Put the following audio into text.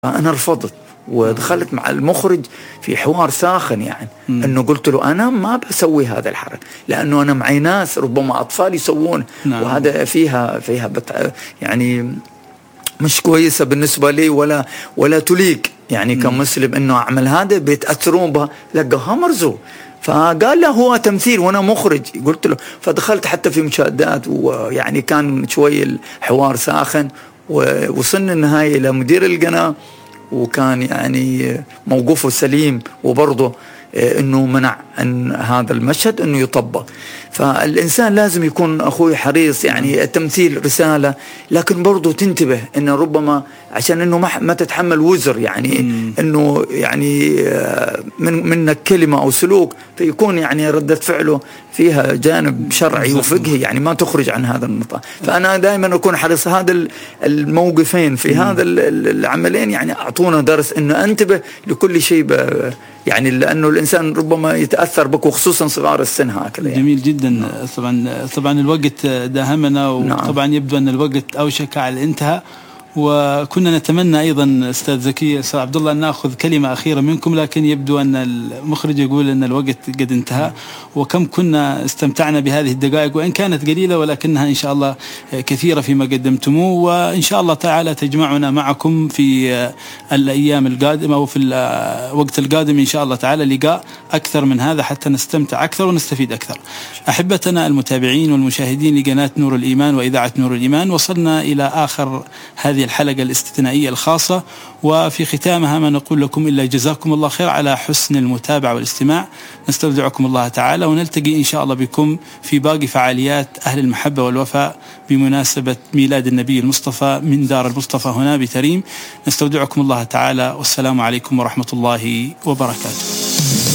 أنا رفضت ودخلت مع المخرج في حوار ساخن، يعني أنه قلت له أنا ما بسوي هذا الحركة لأنه أنا معي ناس ربما أطفال يسوون. نعم. وهذا فيها يعني مش كويسة بالنسبة لي ولا تليق يعني كمسلم أنه أعمل هذا بيتأثرون بها. لقاها مرزو، فقال له هو تمثيل وأنا مخرج. قلت له، فدخلت حتى في مشاهدات، ويعني كان شوي الحوار ساخن، ووصلنا النهاية إلى مدير القناة وكان يعني موقفه سليم، وبرضه انه منع ان هذا المشهد انه يطبق. فالانسان لازم يكون اخوي حريص، يعني التمثيل رسالة، لكن برضه تنتبه انه ربما عشان انه ما تتحمل وزر، يعني انه يعني منك كلمة او سلوك فيكون يعني ردة فعله فيها جانب شرعي وفقهي، يعني ما تخرج عن هذا النطاق. فانا دائما اكون حريص هذا الموقفين في هذا العملين، يعني اعطونا درس انه انتبه لكل شيء يعني لأنه الإنسان ربما يتأثر بك، وخصوصا صغار السن هكذا. يعني جميل جدا. طبعا الوقت داهمنا، وطبعا يبدو أن الوقت أوشك على الانتهاء، وكنا نتمنى أيضا أستاذ زكي أستاذ عبد الله أن نأخذ كلمة أخيرة منكم، لكن يبدو أن المخرج يقول أن الوقت قد انتهى. وكم كنا استمتعنا بهذه الدقائق، وإن كانت قليلة ولكنها إن شاء الله كثيرة فيما قدمتموه، وإن شاء الله تعالى تجمعنا معكم في الأيام القادمة أو في الوقت القادم إن شاء الله تعالى لقاء أكثر من هذا حتى نستمتع أكثر ونستفيد أكثر. أحبتنا المتابعين والمشاهدين لقناة نور الإيمان وإذاعة نور الإيمان، وصلنا إلى آخر هذه الحلقة الاستثنائية الخاصة، وفي ختامها ما نقول لكم إلا جزاكم الله خير على حسن المتابعة والاستماع. نستودعكم الله تعالى، ونلتقي إن شاء الله بكم في باقي فعاليات أهل المحبة والوفاء بمناسبة ميلاد النبي المصطفى من دار المصطفى هنا بتريم. نستودعكم الله تعالى، والسلام عليكم ورحمة الله وبركاته.